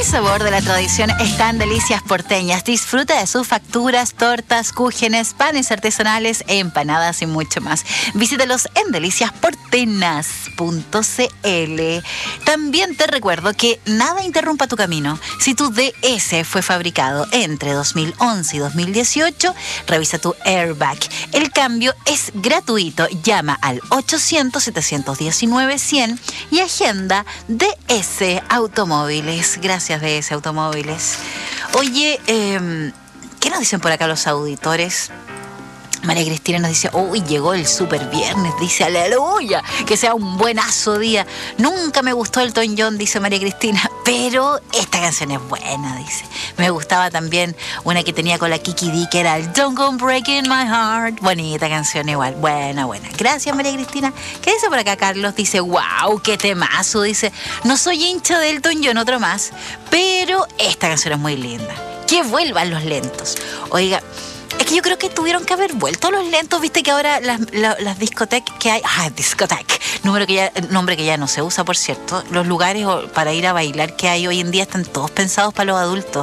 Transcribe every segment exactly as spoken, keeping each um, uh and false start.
sabor de la tradición está en Delicias Porteñas. Disfruta de sus facturas, tortas, cúgenes, panes artesanales, empanadas y mucho más. Visítalos en delicias porteñas punto c l. También te recuerdo que nada interrumpa tu camino. Si tu D S fue fabricado entre dos mil once y dos mil dieciocho, revisa tu airbag. El cambio es gratuito. Llama al ochocientos, setecientos diecinueve, cien y agenda D S Automóviles. Gracias, D S Automóviles. Oye, eh, ¿qué nos dicen por acá los auditores? María Cristina nos dice, uy, llegó el super viernes, dice, aleluya, que sea un buenazo día. Nunca me gustó Elton John, dice María Cristina, pero esta canción es buena, dice. Me gustaba también una que tenía con la Kiki D, que era el Don't Go Breaking My Heart. Bonita canción igual, buena, buena. Gracias, María Cristina. ¿Qué dice por acá Carlos? Dice, wow, qué temazo, dice, no soy hincha de Elton John, otro más, pero esta canción es muy linda. Que vuelvan los lentos. Oiga, es que yo creo que tuvieron que haber vuelto los lentos, viste que ahora las, las, las discotecas que hay, ah, discoteca, número que ya, nombre que ya no se usa, por cierto, los lugares para ir a bailar que hay hoy en día están todos pensados para los adultos,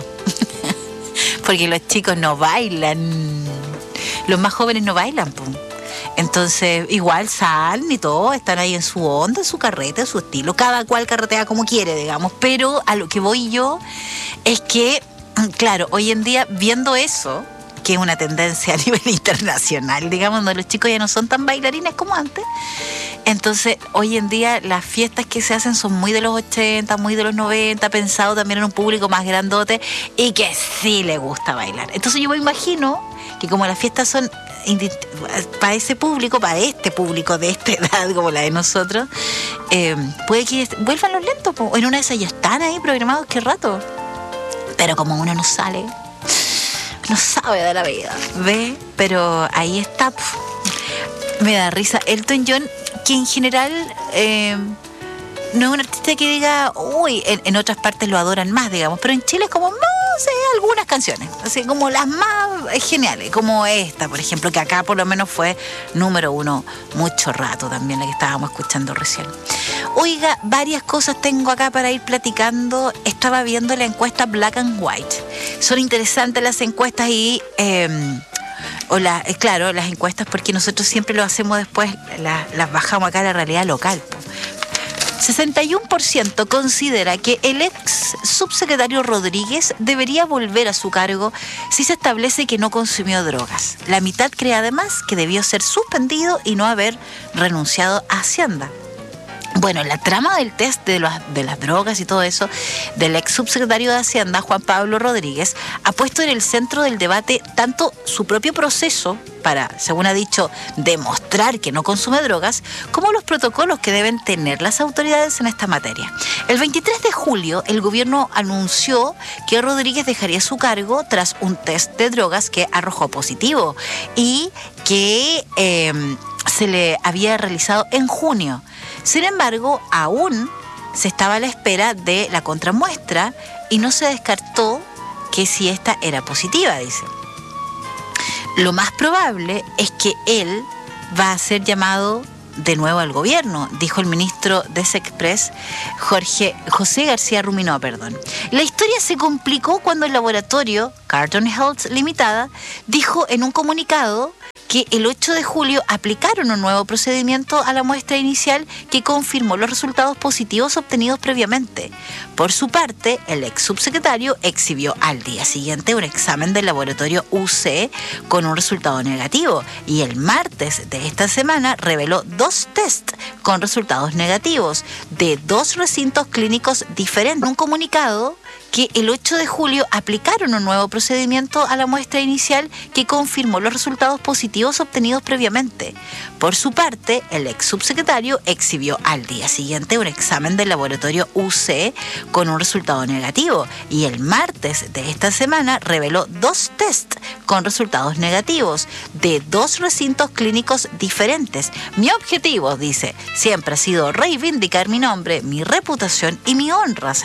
porque los chicos no bailan, los más jóvenes no bailan, pues. Entonces, igual salen y todo, están ahí en su onda, en su carrete, en su estilo, cada cual carretea como quiere, digamos, pero a lo que voy yo es que, claro, hoy en día, viendo eso, que es una tendencia a nivel internacional, digamos, donde los chicos ya no son tan bailarines como antes. Entonces, hoy en día las fiestas que se hacen son muy de los ochenta, muy de los noventa, pensado también en un público más grandote y que sí le gusta bailar. Entonces yo me imagino que como las fiestas son para ese público, para este público de esta edad como la de nosotros, eh, puede que vuelvan los lentos, po. En una de esas ya están ahí programados, qué rato. Pero como uno no sale, no sabe de la vida, ¿ve? Pero ahí está. Puf. Me da risa. Elton John, que en general eh, no es un artista que diga, uy, en, en otras partes lo adoran más, digamos, pero en Chile es como, no sé, algunas canciones, así como las más geniales, como esta, por ejemplo, que acá por lo menos fue número uno mucho rato también, la que estábamos escuchando recién. Oiga, varias cosas tengo acá para ir platicando. Estaba viendo la encuesta Black and White. Son interesantes las encuestas y... Eh, o la, eh, claro, las encuestas, porque nosotros siempre lo hacemos después, la, las bajamos acá a la realidad local. sesenta y uno por ciento considera que el ex subsecretario Rodríguez debería volver a su cargo si se establece que no consumió drogas. La mitad cree además que debió ser suspendido y no haber renunciado a Hacienda. Bueno, la trama del test de, los, de las drogas y todo eso del ex subsecretario de Hacienda, Juan Pablo Rodríguez, ha puesto en el centro del debate tanto su propio proceso para, según ha dicho, demostrar que no consume drogas, como los protocolos que deben tener las autoridades en esta materia. El veintitrés de julio, el gobierno anunció que Rodríguez dejaría su cargo tras un test de drogas que arrojó positivo y que eh, se le había realizado en junio. Sin embargo, aún se estaba a la espera de la contramuestra y no se descartó que si esta era positiva, dice. Lo más probable es que él va a ser llamado de nuevo al gobierno, dijo el ministro de Sexpress, Jorge, José García Ruminó, perdón. La historia se complicó cuando el laboratorio Carton Health Limitada dijo en un comunicado que el ocho de julio aplicaron un nuevo procedimiento a la muestra inicial que confirmó los resultados positivos obtenidos previamente. Por su parte, el ex subsecretario exhibió al día siguiente un examen del laboratorio U C con un resultado negativo y el martes de esta semana reveló dos test con resultados negativos de dos recintos clínicos diferentes. En un comunicado que el ocho de julio aplicaron un nuevo procedimiento a la muestra inicial que confirmó los resultados positivos obtenidos previamente. Por su parte, el ex subsecretario exhibió al día siguiente un examen del laboratorio U C con un resultado negativo y el martes de esta semana reveló dos test con resultados negativos de dos recintos clínicos diferentes. Mi objetivo, dice, siempre ha sido reivindicar mi nombre, mi reputación y mi honra,